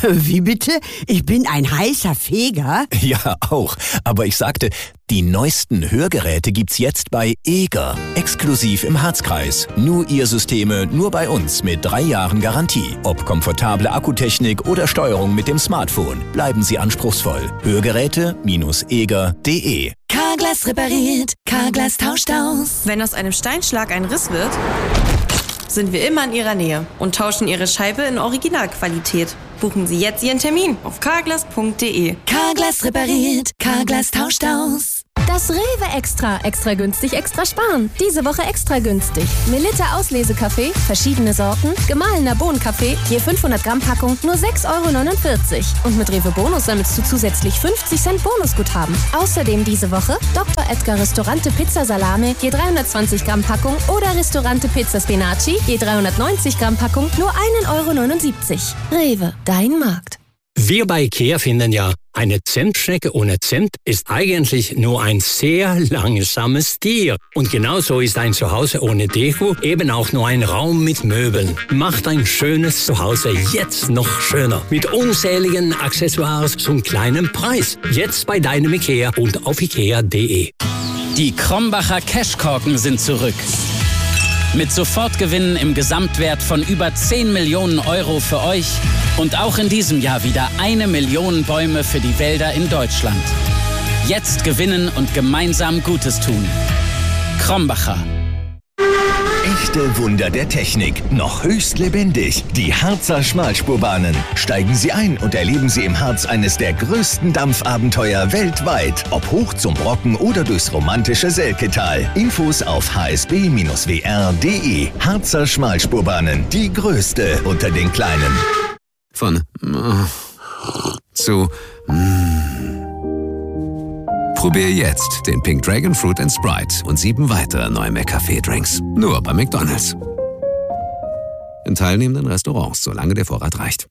Wie bitte? Ich bin ein heißer Feger? Ja, auch. Aber ich sagte, die neuesten Hörgeräte gibt's jetzt bei Eger. Exklusiv im Harzkreis. Nur ihr Systeme, nur bei uns mit 3 Jahren Garantie. Ob komfortable Akkutechnik oder Steuerung mit dem Smartphone. Bleiben Sie anspruchsvoll. Hörgeräte-eger.de. Carglass repariert, Carglass tauscht aus. Wenn aus einem Steinschlag ein Riss wird, sind wir immer in Ihrer Nähe und tauschen Ihre Scheibe in Originalqualität. Buchen Sie jetzt Ihren Termin auf carglass.de. Carglass repariert, Carglass tauscht aus. Das Rewe Extra. Extra günstig, extra sparen. Diese Woche extra günstig. Melitta Auslesekaffee, verschiedene Sorten, gemahlener Bohnenkaffee, je 500 Gramm Packung, nur 6,49 €. Und mit Rewe Bonus sammelst du zusätzlich 50 Cent Bonusguthaben. Außerdem diese Woche Dr. Edgar Restaurante Pizza Salame, je 320 Gramm Packung oder Restaurante Pizza Spinaci, je 390 Gramm Packung, nur 1,79 €. Rewe, dein Markt. Wir bei IKEA finden ja, eine Zimtschnecke ohne Zimt ist eigentlich nur ein sehr langsames Tier. Und genauso ist ein Zuhause ohne Deko eben auch nur ein Raum mit Möbeln. Macht ein schönes Zuhause jetzt noch schöner. Mit unzähligen Accessoires zum kleinen Preis. Jetzt bei deinem IKEA und auf ikea.de. Die Krombacher Cashkorken sind zurück. Mit Sofortgewinnen im Gesamtwert von über 10 Millionen € für euch und auch in diesem Jahr wieder 1 Million Bäume für die Wälder in Deutschland. Jetzt gewinnen und gemeinsam Gutes tun. Krombacher. Echte Wunder der Technik, noch höchst lebendig. Die Harzer Schmalspurbahnen. Steigen Sie ein und erleben Sie im Harz eines der größten Dampfabenteuer weltweit. Ob hoch zum Brocken oder durchs romantische Selketal. Infos auf hsb-wr.de. Harzer Schmalspurbahnen, die größte unter den kleinen. Von zu Probier jetzt den Pink Dragon Fruit & Sprite und 7 weitere neue McCafé-Drinks. Nur bei McDonald's. In teilnehmenden Restaurants, solange der Vorrat reicht.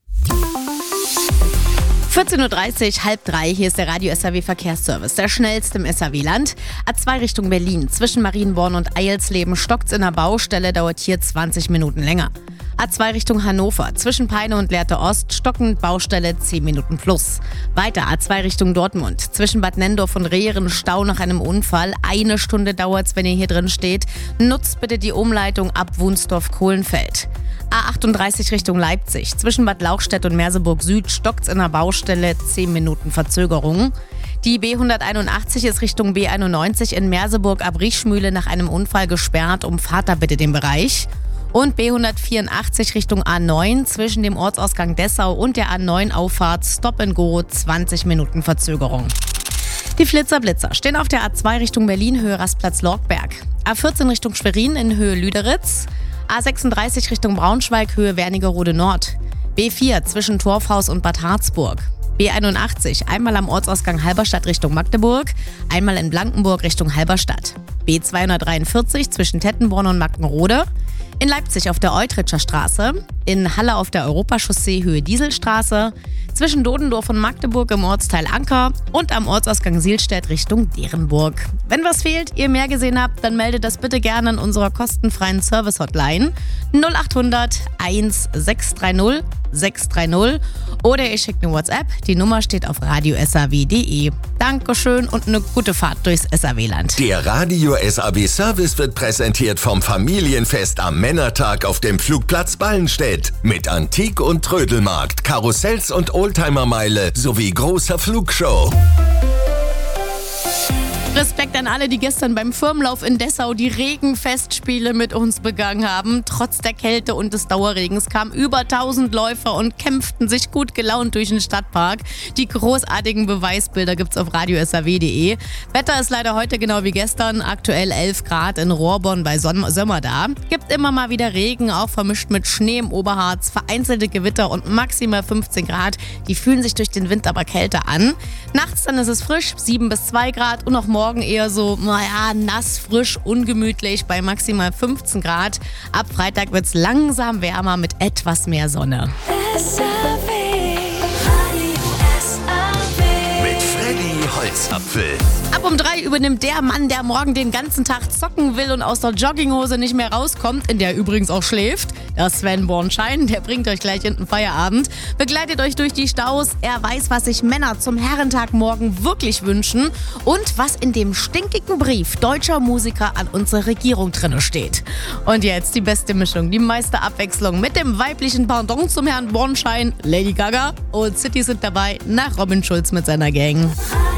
14.30 Uhr, 2:30, hier ist der Radio SAW Verkehrsservice, der schnellste im SAW-Land. A2 Richtung Berlin, zwischen Marienborn und Eilsleben stockt's in der Baustelle, dauert hier 20 Minuten länger. A2 Richtung Hannover, zwischen Peine und Lehrte Ost, stockend Baustelle 10 Minuten plus. Weiter A2 Richtung Dortmund, zwischen Bad Nenndorf und Rehren, Stau nach einem Unfall. 1 Stunde dauert's, wenn ihr hier drin steht. Nutzt bitte die Umleitung ab Wunsdorf-Kohlenfeld. A38 Richtung Leipzig, zwischen Bad Lauchstädt und Merseburg Süd, stockt's in der Baustelle, 10 Minuten Verzögerung. Die B181 ist Richtung B91 in Merseburg ab Riechmühle nach einem Unfall gesperrt. Umfahrt da bitte den Bereich. Und B184 Richtung A9 zwischen dem Ortsausgang Dessau und der A9-Auffahrt Stop and Go, 20 Minuten Verzögerung. Die Flitzer-Blitzer stehen auf der A2 Richtung Berlin, Höhe Rastplatz-Lorkberg. A14 Richtung Schwerin in Höhe Lüderitz. A36 Richtung Braunschweig, Höhe Wernigerode Nord. B4 zwischen Torfhaus und Bad Harzburg. B81 einmal am Ortsausgang Halberstadt Richtung Magdeburg, einmal in Blankenburg Richtung Halberstadt. B243 zwischen Tettenborn und Mackenrode. In Leipzig auf der Eutritscher Straße, in Halle auf der Europachaussee Höhe Dieselstraße, zwischen Dodendorf und Magdeburg im Ortsteil Anker und am Ortsausgang Sielstedt Richtung Derenburg. Wenn was fehlt, ihr mehr gesehen habt, dann meldet das bitte gerne an unserer kostenfreien Service-Hotline 0800 1630 630 oder ihr schickt eine WhatsApp. Die Nummer steht auf radiosaw.de. Dankeschön und eine gute Fahrt durchs SAW-Land. Der Radio SAW Service wird präsentiert vom Familienfest am Männertag auf dem Flugplatz Ballenstedt. Mit Antik- und Trödelmarkt, Karussells und Oldtimermeile sowie großer Flugshow. Respekt an alle, die gestern beim Firmenlauf in Dessau die Regenfestspiele mit uns begangen haben. Trotz der Kälte und des Dauerregens kamen über 1000 Läufer und kämpften sich gut gelaunt durch den Stadtpark. Die großartigen Beweisbilder gibt's auf radiosaw.de. Wetter ist leider heute genau wie gestern, aktuell 11 Grad in Rohrborn bei Sommer da. Gibt immer mal wieder Regen, auch vermischt mit Schnee im Oberharz, vereinzelte Gewitter und maximal 15 Grad. Die fühlen sich durch den Wind aber kälter an. Nachts dann ist es frisch, 7 bis 2 Grad und auch morgen eher so, nass, frisch, ungemütlich bei maximal 15 Grad. Ab Freitag wird's langsam wärmer mit etwas mehr Sonne. Mit Freddy Holzapfel. Ab um 3 übernimmt der Mann, der morgen den ganzen Tag zocken will und aus der Jogginghose nicht mehr rauskommt, in der er übrigens auch schläft, Der Sven Bornschein, der bringt euch gleich in den Feierabend, begleitet euch durch die Staus. Er weiß, was sich Männer zum Herrentag morgen wirklich wünschen und was in dem stinkigen Brief deutscher Musiker an unsere Regierung drinne steht. Und jetzt die beste Mischung, die meiste Abwechslung mit dem weiblichen Pendant zum Herrn Bornschein. Lady Gaga und City sind dabei nach Robin Schulz mit seiner Gang.